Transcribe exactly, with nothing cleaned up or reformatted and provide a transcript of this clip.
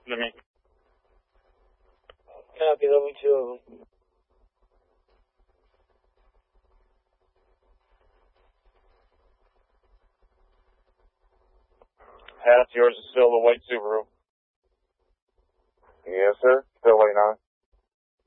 to me. Copy, there'll be two of them. Pass, yours is still the white Subaru. Yes, sir. Still waiting on it.